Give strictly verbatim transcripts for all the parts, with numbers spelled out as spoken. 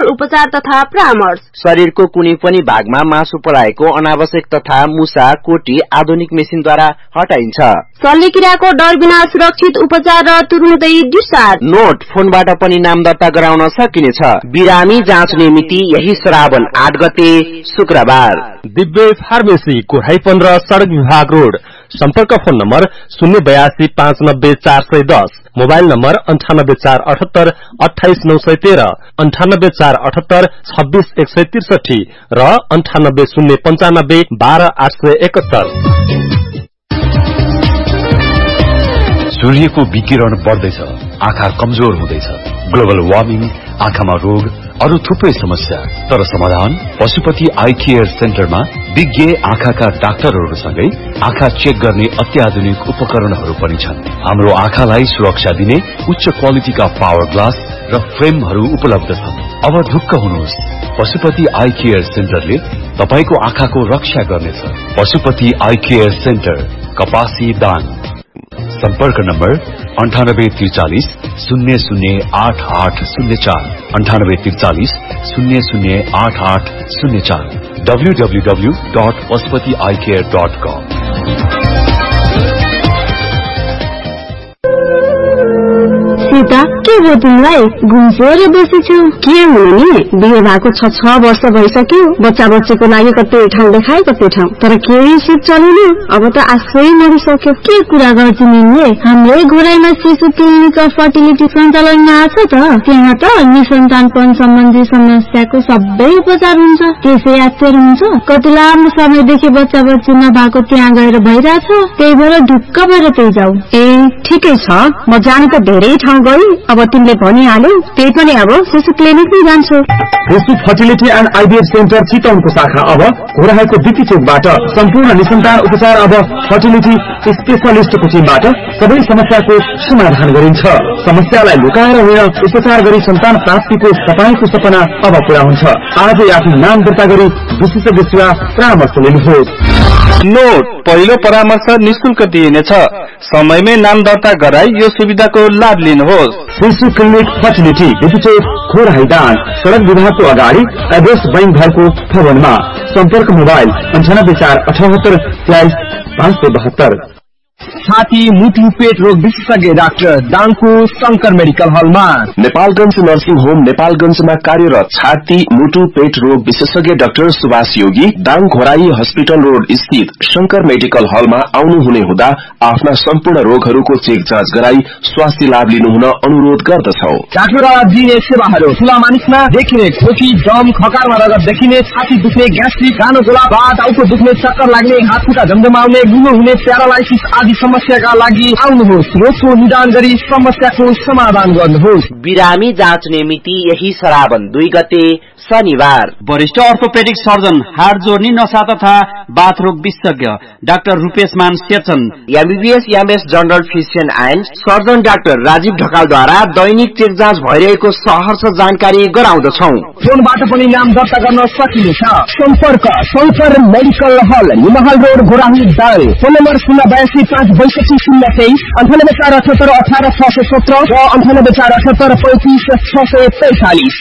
सरल उपचार तथा परामर्श। शरीरको कुनै पनि भागमा मासु पलाएको अनावश्यक तथा मुसा कोटी आधुनिक मेसिनद्वारा हटाइन्छ। शल्यक्रियाको डर बिना सुरक्षित उपचार र तुरुन्तै डिस्चार्ज। नोट, फोनबाट पनि नाम दर्ता गराउन सकिनेछ। बिरामी जाँच्ने मिति यही श्रावण आठ गते शुक्रबार। दिव्य फार्मेसी कोठाई पन्ध्र सड़क विभाग रोड। सम्पर्क फोन नम्बर शून्य बयासी पाँच नब्बे चार सय दस, मोबाइल नम्बर अन्ठानब्बे चार अठहत्तर अठाइस नौ सय तेह्र, अन्ठानब्बे चार अठहत्तर छब्बीस एक सय त्रिसठी र अन्ठानब्बे शून्य पञ्चानब्बे बाह्र आठ सय एकहत्तर। सूर्यको विकिरण बढ्दैछ, आँखा कमजोर हुँदैछ, ग्लोबल वार्मिङ, आँखामा रोग, अरू थुप्रै समस्या। तर समाधान पशुपति आई केयर सेन्टरमा विज्ञ आँखाका डाक्टरहरूसँगै आँखा चेक गर्ने अत्याधुनिक उपकरणहरू पनि छन्। हाम्रो आँखालाई सुरक्षा दिने उच्च क्वालिटीका पावर ग्लास र फ्रेमहरू उपलब्ध छन्। अब ढुक्क हुनुहोस्, पशुपति आई केयर सेन्टरले तपाईको आँखाको रक्षा गर्नेछ। पशुपति आई केयर सेन्टर, कपासी दाङ। सम्पर्क नम्बर अन्ठानब्बे त्रिचालिस शून्य शून्य आठ आठ शून्य चार, अन्ठानब्बे त्रिचालिस शून्य शून्य आठ आठ शून्य चार, W W W dot Pashupati I care dot कम। सीता, के भयो तिमीलाई? घुम्सेर बसेछौ? के हुनु नि, बिहे भएको छ छ वर्ष भइसक्यो। बच्चा बच्चीको लागि कतै ठाउँ देखाए कतै ठाउँ, तर केही सिप चलेन। अब त आश्रय मरिसक्यो। के कुरा गर्छु निले? हाम्रै घोराइमा शिशु क्लिनिक अफ फर्टिलिटी सञ्चालनमा आछ त। त्यहाँ त निसन्तानपन सम्बन्धी समस्याको सबै उपचार हुन्छ। त्यसै आश्चर्य हुन्छ, कति लामो समयदेखि बच्चा बच्ची नभएको त्यहाँ गएर भइरहेछ। त्यही भएर ढुक्क भएर त्यही जाऊ। ए ठिकै छ, म जानु त धेरै ठाउँ गई। अब तिमीले भनिहाल्यौ, त्यही पनि अब शिशु क्लिनिक नै जान्छु। शिशु फर्टिलिटी एन्ड आइभीएफ सेन्टर चितवनको शाखा अब घोराइको बिपी चोकबाट सम्पूर्ण निसन्तान उपचार अब फर्टिलिटी स्पेशलिस्टको टिमबाट सबै समस्याको समाधान गरिन्छ। समस्यालाई लुकाएर होइन, उपचार गरी सन्तान प्राप्तिको तपाईको सपना अब पूरा हुन्छ। आजै आफ्नो नाम दर्ता गरी विशेषज्ञ सेवा परामर्श लिनुहोस्। नोट, पहिलो परामर्श निशुल्क दिइनेछ। समयमै नाम दर्ता गराई यो सुविधाको लाभ लिनुहोस्। शिशु क्लिनिक फर्टिलिटी बिपीचोक खोरहाइदान, सड़क विभागको अगाडि एड्रेस बैंक घरको भवनमा। सम्पर्क मोबाइल अन्ठानब्बे चार अठहत्तर तेइस पाँच सय बहत्तर। छाती मुटु पेट रोग विशेषज्ञ डाक्टर दाङको शंकर मेडिकल हलमा। नेपालगंज नर्सिङ होम नेपालगंजमा कार्यरत छाती मुटु पेट रोग विशेषज्ञ डाक्टर सुभाष योगी दाङ घोराई हस्पिटल रोड स्थित शंकर मेडिकल हलमा आउनुहुने हुँदा आफ्ना सम्पूर्ण रोगहरूको चेक जाँच गराई स्वास्थ्य लाभ लिनुहुन अनुरोध गर्दछौ। डाक्टरद्वारा दिइने सेवाहरू: ठूला मानिसमा देखिने खोकी, दम, खकारमा रगत देखिने, छाती दुख्ने, ग्यास्ट्रिक, गानो गोला, टाउको दुख्ने, चक्कर लाग्ने, हात खुट्टा झमझमाउने, गुनो हुने, प्यारालाइसिस आदि समस्याका लागि आउनुहोस्। रोगको निदान गरी समस्याको समाधान गर्नुहोस्। बिरामी जाँच्ने मिति यही श्रावण दुई गते शनिबार। वरिष्ठ अर्थोपेडिक सर्जन, हाड जोड्ने, नसा तथा बाथरोग विशेषज्ञ डाक्टर रूपेश मान Sherchan, MBBS MS general physician and surgeon doctor Rajiv ढकालद्वारा Dainik check जाँच भइरहेको सहर्ष जानकारी गराउँदछौ। फोनबाट पनि नाम दर्ता गर्न सकिनेछ। सम्पर्क शंकर मेडिकल हल, निमहाल road, Ghorahi Dang. Phone number शून्य बयासी पाँच बैसठी शून्य तेइस, अन्ठानब्बे चार अठहत्तर अठार छ सय सत्र र अन्ठानब्बे चार अठहत्तर पैंतिस छ सय पैंतालिस।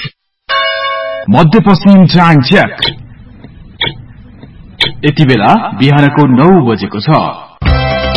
मध्यपश्चिम ट्राङ चेक। यति बेला बिहानको नौ बजेको छ।